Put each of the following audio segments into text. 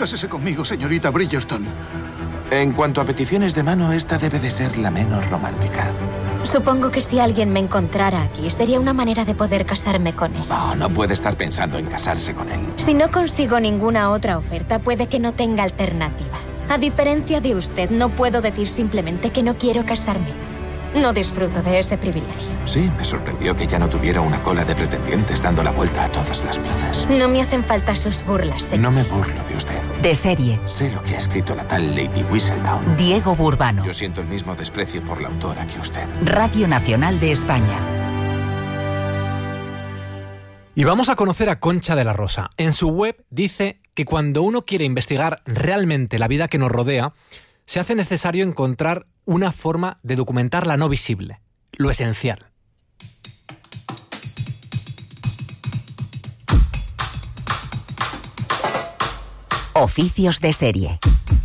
Cásese conmigo, señorita Bridgerton. En cuanto a peticiones de mano, esta debe de ser la menos romántica. Supongo que si alguien me encontrara aquí, sería una manera de poder casarme con él. No puede estar pensando en casarse con él. Si no consigo ninguna otra oferta, puede que no tenga alternativa. A diferencia de usted, no puedo decir simplemente que no quiero casarme. No disfruto de ese privilegio. Sí, me sorprendió que ya no tuviera una cola de pretendientes dando la vuelta a todas las plazas. No me hacen falta sus burlas, señor. No me burlo de usted. De serie. Sé lo que ha escrito la tal Lady Whistledown. Diego Burbano. Yo siento el mismo desprecio por la autora que usted. Radio Nacional de España. Y vamos a conocer a Concha de la Rosa. En su web dice que cuando uno quiere investigar realmente la vida que nos rodea, se hace necesario encontrar una forma de documentar la no visible, lo esencial. Oficios de serie.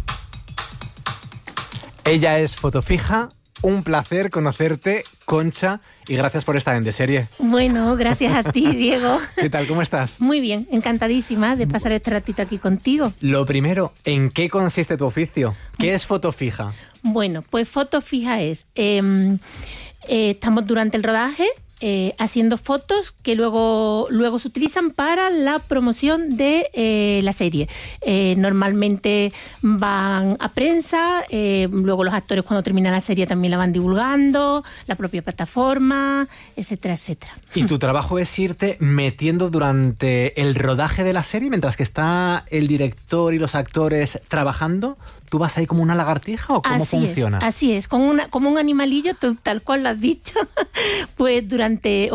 Ella es Fotofija. Un placer conocerte, Concha, y gracias por estar en De Serie. Bueno, gracias a ti, Diego. ¿Qué tal? ¿Cómo estás? Muy bien, encantadísima de pasar este ratito aquí contigo. Lo primero, ¿en qué consiste tu oficio? ¿Qué es Fotofija? Bueno, pues Fotofija es... estamos durante el rodaje haciendo fotos que luego se utilizan para la promoción de la serie. Normalmente van a prensa, luego los actores cuando termina la serie también la van divulgando, la propia plataforma, etcétera, etcétera. ¿Y tu trabajo es irte metiendo durante el rodaje de la serie mientras que está el director y los actores trabajando? ¿Tú vas ahí como una lagartija o cómo funciona? Así es, como un animalillo, tal cual lo has dicho. Pues durante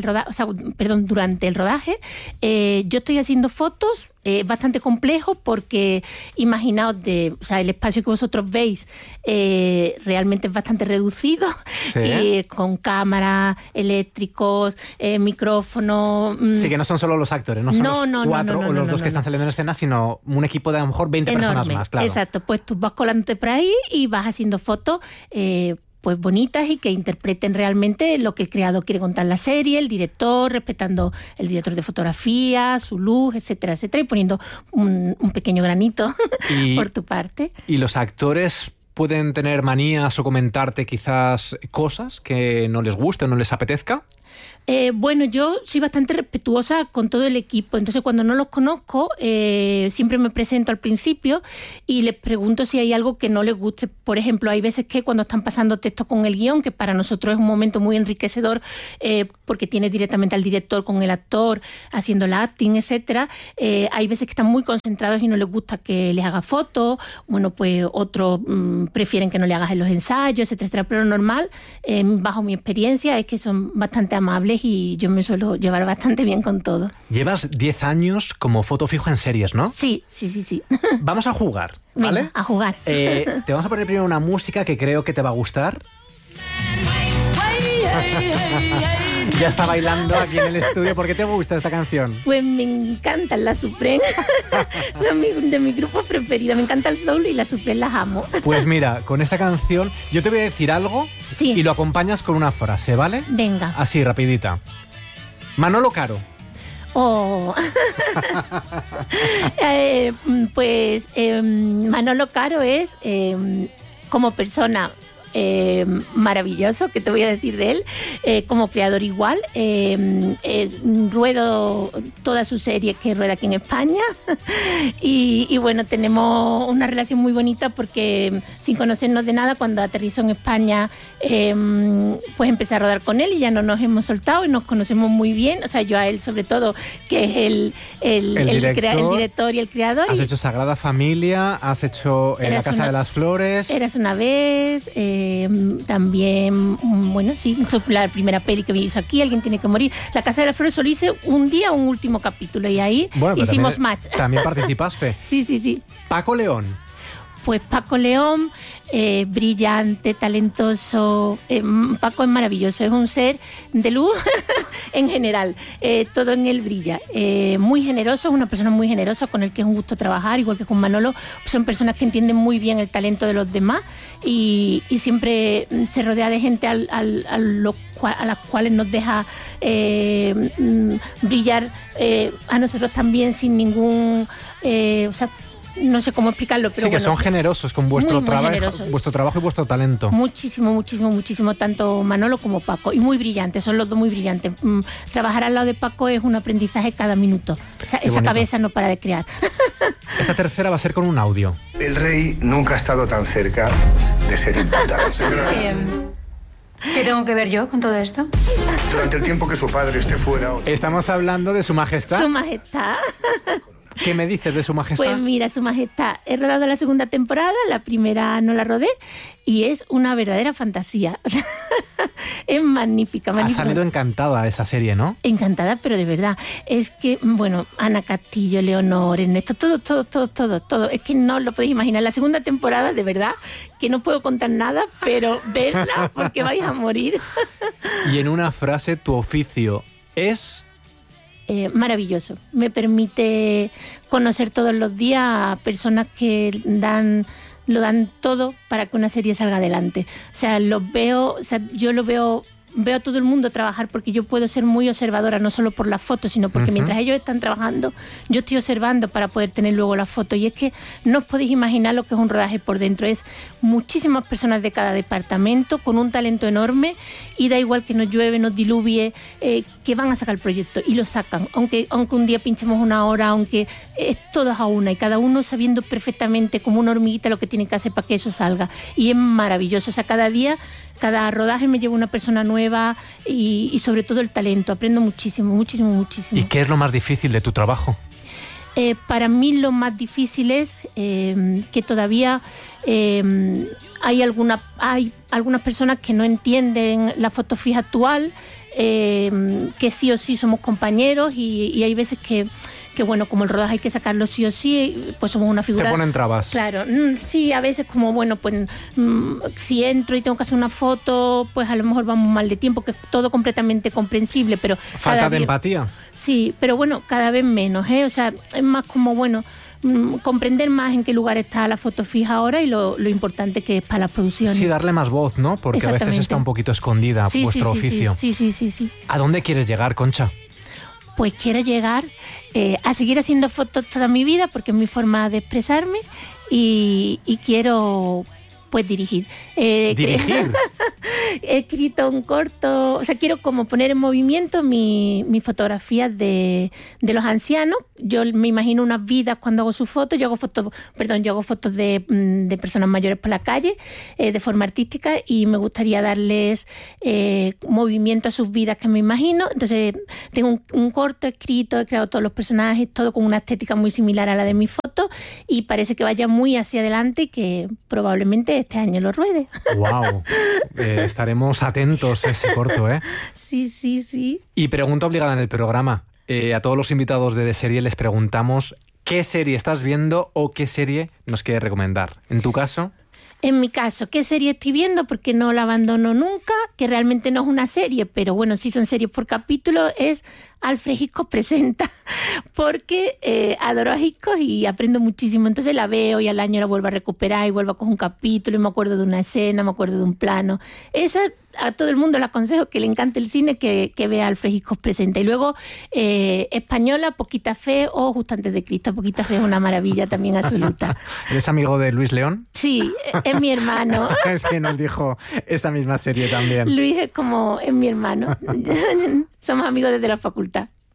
el rodaje, yo estoy haciendo fotos. Bastante complejo porque imaginaos el espacio que vosotros veis realmente es bastante reducido. ¿Sí? Con cámaras, eléctricos, micrófono. Sí, que no son solo los actores, no son los cuatro o los dos que están saliendo en escena, sino un equipo de a lo mejor 20 personas más, claro. Exacto, pues tú vas colándote por ahí y vas haciendo fotos pues bonitas y que interpreten realmente lo que el creador quiere contar en la serie, el director, respetando el director de fotografía, su luz, etcétera, etcétera, y poniendo un pequeño granito por tu parte. ¿Y los actores pueden tener manías o comentarte quizás cosas que no les guste o no les apetezca? Bueno, yo soy bastante respetuosa con todo el equipo, entonces cuando no los conozco siempre me presento al principio y les pregunto si hay algo que no les guste. Por ejemplo, hay veces que cuando están pasando textos con el guión, que para nosotros es un momento muy enriquecedor porque tiene directamente al director con el actor haciendo el acting, etcétera, hay veces que están muy concentrados y no les gusta que les haga fotos. Bueno, pues otros prefieren que no le hagas en los ensayos, etcétera, etcétera, pero lo normal, bajo mi experiencia, es que son bastante amables y yo me suelo llevar bastante bien con todo. Llevas 10 años como foto fijo en series, ¿no? Sí. Vamos a jugar, ¿vale? Venga, a jugar. Te vamos a poner primero una música que creo que te va a gustar. Ya está bailando aquí en el estudio. ¿Por qué te gusta esta canción? Pues me encantan las Supreme. Son de mi grupo preferido. Me encanta el soul y las Supreme las amo. Pues mira, con esta canción yo te voy a decir algo y lo acompañas con una frase, ¿vale? Venga. Así, rapidita. Manolo Caro. Oh. Manolo Caro es como persona maravilloso, que te voy a decir de él, como creador igual. Ruedo todas sus series que rueda aquí en España y bueno, tenemos una relación muy bonita porque sin conocernos de nada, cuando aterrizó en España pues empecé a rodar con él y ya no nos hemos soltado y nos conocemos muy bien. O sea, yo a él sobre todo, que es el director y el creador. Has hecho Sagrada Familia, has hecho La Casa de las Flores. Eras una vez, también, bueno, sí, la primera peli que me hizo aquí, Alguien tiene que morir. La Casa de las Flores solo hice un día un último capítulo y ahí hicimos match. También participaste. Sí. Paco León. Pues Paco León, brillante, talentoso. Paco es maravilloso, es un ser de luz en general. Todo en él brilla. Muy generoso, es una persona muy generosa con el que es un gusto trabajar, igual que con Manolo. Son personas que entienden muy bien el talento de los demás y siempre se rodea de gente a las cuales nos deja brillar a nosotros también sin ningún... no sé cómo explicarlo, pero sí, que bueno, son generosos con vuestro muy generosos. vuestro trabajo y vuestro talento. Muchísimo, muchísimo, muchísimo, tanto Manolo como Paco. Y muy brillantes, son los dos muy brillantes. Trabajar al lado de Paco es un aprendizaje cada minuto. O sea, Qué esa bonito. cabeza no para de crear. Esta tercera va a ser con un audio. El rey nunca ha estado tan cerca de ser imputado. ¿Qué tengo que ver yo con todo esto? Durante el tiempo que su padre esté fuera... Estamos hablando de Su Majestad. Su Majestad. ¿Qué me dices de Su Majestad? Pues mira, Su Majestad, he rodado la segunda temporada, la primera no la rodé, y es una verdadera fantasía. Es magnífica, Ha magnífica. salido encantada esa serie, ¿no? Encantada, pero de verdad. Es que, bueno, Ana Castillo, Leonor, Ernesto, todo. Es que no lo podéis imaginar. La segunda temporada, de verdad, que no puedo contar nada, pero verla porque vais a morir. Y en una frase, tu oficio es... Maravilloso. Me permite conocer todos los días a personas que lo dan todo para que una serie salga adelante. O sea, yo lo veo a todo el mundo trabajar porque yo puedo ser muy observadora, no solo por las fotos, sino porque mientras ellos están trabajando, yo estoy observando para poder tener luego las fotos. Y es que no os podéis imaginar lo que es un rodaje por dentro. Es muchísimas personas de cada departamento con un talento enorme y da igual que nos llueve, nos diluvie, que van a sacar el proyecto y lo sacan. Aunque un día pinchemos una hora, aunque es todos a una y cada uno sabiendo perfectamente como una hormiguita lo que tiene que hacer para que eso salga. Y es maravilloso. O sea, cada día, cada rodaje me lleva una persona nueva y sobre todo el talento. Aprendo muchísimo, muchísimo, muchísimo. ¿Y qué es lo más difícil de tu trabajo? Para mí lo más difícil es que todavía hay algunas personas que no entienden la foto fija actual, que sí o sí somos compañeros y hay veces que bueno, como el rodaje hay que sacarlo sí o sí, pues somos una figura... Te ponen trabas. Claro, sí, a veces como, bueno, pues si entro y tengo que hacer una foto, pues a lo mejor vamos mal de tiempo, que es todo completamente comprensible, pero... Falta de empatía. Sí, pero bueno, cada vez menos, ¿eh? O sea, es más como, bueno, comprender más en qué lugar está la foto fija ahora y lo importante que es para las producciones. Sí, darle más voz, ¿no? Porque a veces está un poquito escondida vuestro oficio. Sí. ¿A dónde quieres llegar, Concha? Pues quiero llegar a seguir haciendo fotos toda mi vida porque es mi forma de expresarme y quiero pues dirigir. ¿Dirigir? He escrito un corto, o sea, quiero como poner en movimiento mis fotografías de los ancianos. Yo me imagino unas vidas cuando hago sus fotos. Yo hago fotos de personas mayores por la calle de forma artística y me gustaría darles movimiento a sus vidas que me imagino. Entonces tengo un corto escrito, he creado todos los personajes, todo con una estética muy similar a la de mis fotos y parece que vaya muy hacia adelante y que probablemente este año lo ruede. ¡Wow! Estaremos atentos a ese corto, ¿eh? Sí. Y pregunta obligada en el programa. A todos los invitados de Serie les preguntamos qué serie estás viendo o qué serie nos quieres recomendar. ¿En tu caso? En mi caso, ¿qué serie estoy viendo? Porque no la abandono nunca, que realmente no es una serie, pero bueno, sí son series por capítulo, es Alfred Hitchcock presenta, porque adoro a Hitchcock y aprendo muchísimo, entonces la veo y al año la vuelvo a recuperar y vuelvo a coger un capítulo y me acuerdo de una escena, me acuerdo de un plano. Esa a todo el mundo le aconsejo que le encante el cine que vea Alfred Hitchcock presenta. Y luego española, Poquita Fe o Justo antes de Cristo. Poquita Fe es una maravilla también absoluta. ¿Eres amigo de Luis León? Sí, es mi hermano. Es que nos dijo esa misma serie también. Luis es mi hermano. Somos amigos desde la facultad.